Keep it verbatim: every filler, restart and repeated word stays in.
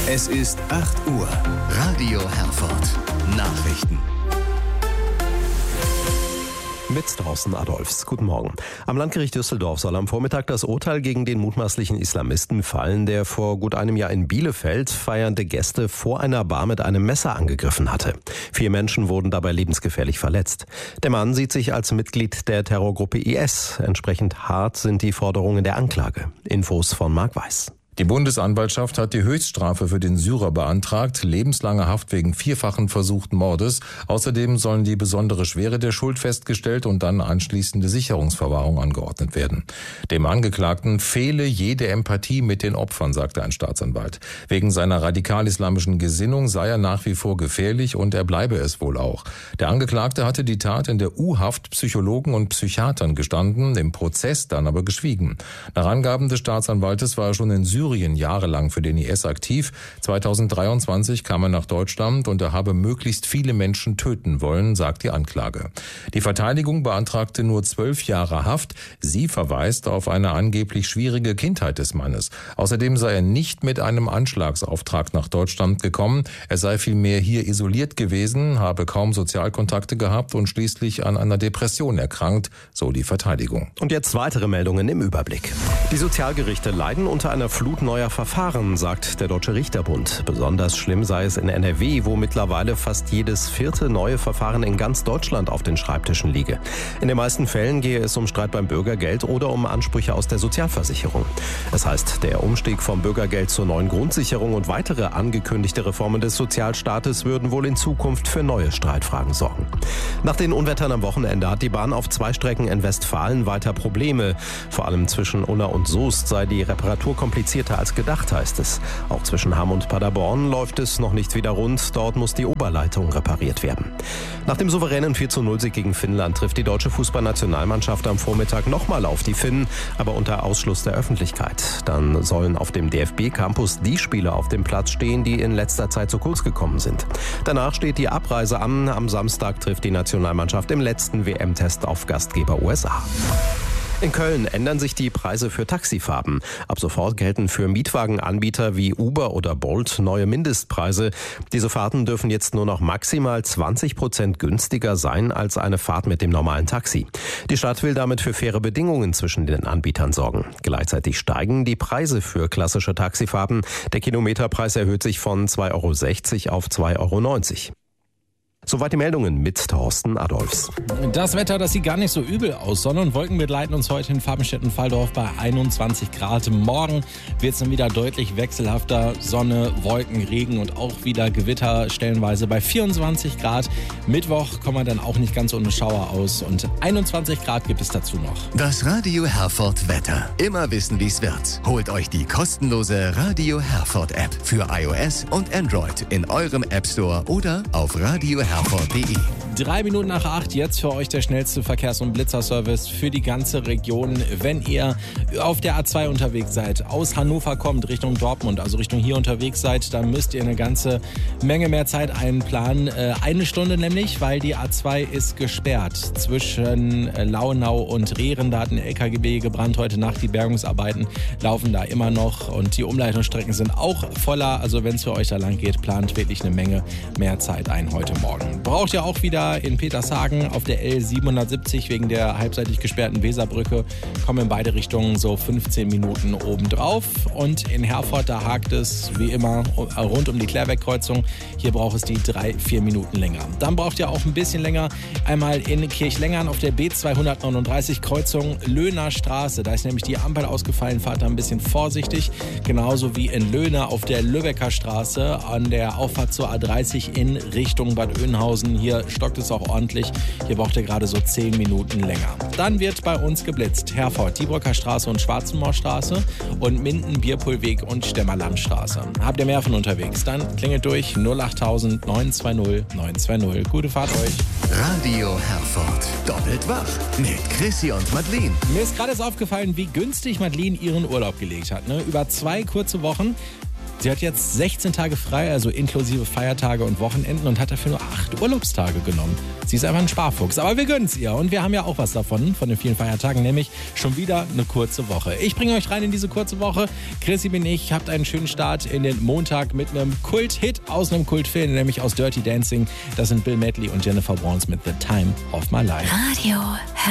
Es ist acht Uhr. Radio Herford. Nachrichten. Mit Thorsten Adolfs. Guten Morgen. Am Landgericht Düsseldorf soll am Vormittag das Urteil gegen den mutmaßlichen Islamisten fallen, der vor gut einem Jahr in Bielefeld feiernde Gäste vor einer Bar mit einem Messer angegriffen hatte. Vier Menschen wurden dabei lebensgefährlich verletzt. Der Mann sieht sich als Mitglied der Terrorgruppe I S. Entsprechend hart sind die Forderungen der Anklage. Infos von Marc Weiß. Die Bundesanwaltschaft hat die Höchststrafe für den Syrer beantragt, lebenslange Haft wegen vierfachen versuchten Mordes. Außerdem sollen die besondere Schwere der Schuld festgestellt und dann anschließende Sicherungsverwahrung angeordnet werden. Dem Angeklagten fehle jede Empathie mit den Opfern, sagte ein Staatsanwalt. Wegen seiner radikal-islamischen Gesinnung sei er nach wie vor gefährlich und er bleibe es wohl auch. Der Angeklagte hatte die Tat in der U-Haft Psychologen und Psychiatern gestanden, im Prozess dann aber geschwiegen. Nach Angaben des Staatsanwaltes war er schon in Syrien jahrelang für den I S aktiv. zweitausenddreiundzwanzig kam er nach Deutschland und er habe möglichst viele Menschen töten wollen, sagt die Anklage. Die Verteidigung beantragte nur zwölf Jahre Haft. Sie verweist auf eine angeblich schwierige Kindheit des Mannes. Außerdem sei er nicht mit einem Anschlagsauftrag nach Deutschland gekommen. Er sei vielmehr hier isoliert gewesen, habe kaum Sozialkontakte gehabt und schließlich an einer Depression erkrankt, so die Verteidigung. Und jetzt weitere Meldungen im Überblick. Die Sozialgerichte leiden unter einer Flut neuer Verfahren, sagt der Deutsche Richterbund. Besonders schlimm sei es in N R W, wo mittlerweile fast jedes vierte neue Verfahren in ganz Deutschland auf den Schreibtischen liege. In den meisten Fällen gehe es um Streit beim Bürgergeld oder um Ansprüche aus der Sozialversicherung. Es heißt, der Umstieg vom Bürgergeld zur neuen Grundsicherung und weitere angekündigte Reformen des Sozialstaates würden wohl in Zukunft für neue Streitfragen sorgen. Nach den Unwettern am Wochenende hat die Bahn auf zwei Strecken in Westfalen weiter Probleme. Vor allem zwischen Unna und Soest sei die Reparatur komplizierter als gedacht, heißt es. Auch zwischen Hamm und Paderborn läuft es noch nicht wieder rund. Dort muss die Oberleitung repariert werden. Nach dem souveränen vier zu null Sieg gegen Finnland trifft die deutsche Fußballnationalmannschaft am Vormittag nochmal auf die Finnen, aber unter Ausschluss der Öffentlichkeit. Dann sollen auf dem D F B-Campus die Spieler auf dem Platz stehen, die in letzter Zeit zu kurz gekommen sind. Danach steht die Abreise an. Am Samstag trifft die Nationalmannschaft im letzten W M-Test auf Gastgeber U S A. In Köln ändern sich die Preise für Taxifahrten. Ab sofort gelten für Mietwagenanbieter wie Uber oder Bolt neue Mindestpreise. Diese Fahrten dürfen jetzt nur noch maximal zwanzig Prozent günstiger sein als eine Fahrt mit dem normalen Taxi. Die Stadt will damit für faire Bedingungen zwischen den Anbietern sorgen. Gleichzeitig steigen die Preise für klassische Taxifahrten. Der Kilometerpreis erhöht sich von zwei Euro sechzig auf zwei Euro neunzig. Soweit die Meldungen mit Thorsten Adolfs. Das Wetter, das sieht gar nicht so übel aus. Sonne und Wolken begleiten uns heute in Farbenstedt-Walldorf bei einundzwanzig Grad. Morgen wird es dann wieder deutlich wechselhafter. Sonne, Wolken, Regen und auch wieder Gewitter stellenweise bei vierundzwanzig Grad. Mittwoch kommen wir dann auch nicht ganz ohne Schauer aus und einundzwanzig Grad gibt es dazu noch. Das Radio Herford Wetter. Immer wissen, wie es wird. Holt euch die kostenlose Radio Herford App für iOS und Android in eurem App Store oder auf radio herford punkt de. Drei Minuten nach acht, jetzt für euch der schnellste Verkehrs- und Blitzerservice für die ganze Region. Wenn ihr auf der A zwei unterwegs seid, aus Hannover kommt, Richtung Dortmund, also Richtung hier unterwegs seid, dann müsst ihr eine ganze Menge mehr Zeit einplanen. Äh, eine Stunde nämlich, weil die A zwei ist gesperrt. Zwischen Launau und Rehren, da hat ein L K W gebrannt heute Nacht. Die Bergungsarbeiten laufen da immer noch und die Umleitungsstrecken sind auch voller. Also wenn es für euch da lang geht, plant wirklich eine Menge mehr Zeit ein heute Morgen. Braucht ihr auch wieder in Petershagen auf der L siebenhundertsiebzig wegen der halbseitig gesperrten Weserbrücke, kommen in beide Richtungen so fünfzehn Minuten obendrauf. Und in Herford, da hakt es wie immer rund um die Klärwerkkreuzung. Hier braucht es die drei, vier Minuten länger. Dann braucht ihr auch ein bisschen länger einmal in Kirchlengern auf der B zweihundertneununddreißig Kreuzung Löhner Straße. Da ist nämlich die Ampel ausgefallen, fahrt da ein bisschen vorsichtig. Genauso wie in Löhne auf der Lübecker Straße an der Auffahrt zur A dreißig in Richtung Bad Oeynhausen. Hier stockt es auch ordentlich. Hier braucht ihr gerade so zehn Minuten länger. Dann wird bei uns geblitzt. Herford, Diebrücker Straße und Schwarzenmoorstraße und Minden, Bierpohlweg und Stemmerlandstraße. Habt ihr mehr von unterwegs? Dann klingelt durch null achttausend neun zwei null neun zwei null. Gute Fahrt euch. Radio Herford. Doppelt wach mit Chrissy und Madeleine. Mir ist gerade aufgefallen, wie günstig Madeleine ihren Urlaub gelegt hat. Ne? Über zwei kurze Wochen Sie hat jetzt sechzehn Tage frei, also inklusive Feiertage und Wochenenden und hat dafür nur acht Urlaubstage genommen. Sie ist einfach ein Sparfuchs, aber wir gönnen's ihr und wir haben ja auch was davon, von den vielen Feiertagen, nämlich schon wieder eine kurze Woche. Ich bringe euch rein in diese kurze Woche. Chrissy bin ich, habt einen schönen Start in den Montag mit einem Kult-Hit aus einem Kultfilm, nämlich aus Dirty Dancing. Das sind Bill Medley und Jennifer Warnes mit The Time of My Life. Radio